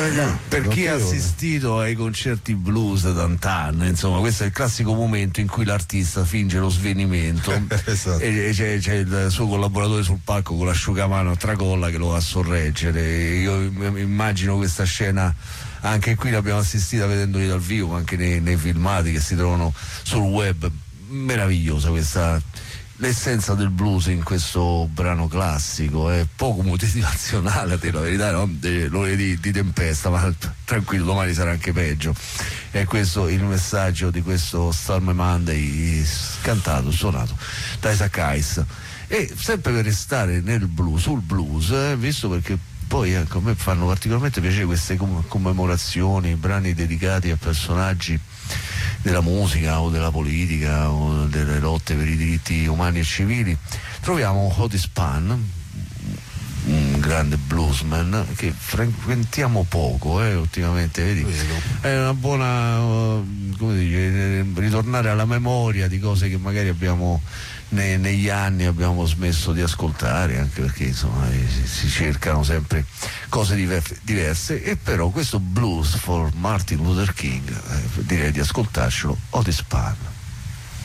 Per chi ha assistito ai concerti blues d'antan, insomma, questo è il classico momento in cui l'artista finge lo svenimento esatto. e c'è il suo collaboratore sul palco con l'asciugamano a tracolla che lo va a sorreggere. Io immagino questa scena, anche qui l'abbiamo assistita vedendoli dal vivo, anche nei filmati che si trovano sul web. Meravigliosa questa, l'essenza del blues in questo brano classico è poco motivazionale, a dire la verità, no? Di tempesta, ma tranquillo, domani sarà anche peggio. E questo il messaggio di questo Stormy Monday, cantato, suonato da Isaac Hayes. E sempre per restare nel blues, sul blues, visto perché poi a me fanno particolarmente piacere queste commemorazioni, brani dedicati a personaggi della musica o della politica o delle lotte per i diritti umani e civili. Troviamo Otis Spann, un grande bluesman che frequentiamo poco ultimamente, vedi? È una buona come dice, ritornare alla memoria di cose che magari abbiamo negli anni abbiamo smesso di ascoltare, anche perché insomma si cercano sempre cose diverse, e però questo Blues for Martin Luther King direi di ascoltarcelo, Otis Spann.